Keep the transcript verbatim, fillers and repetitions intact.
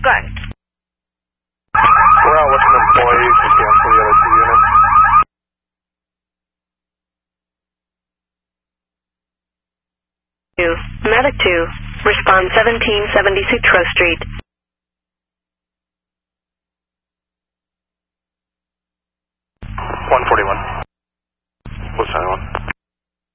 Go ahead. We're out with some employees to cancel the other two units. two. Medic two. Respond seventeen seventy Sutro Street. one forty-one.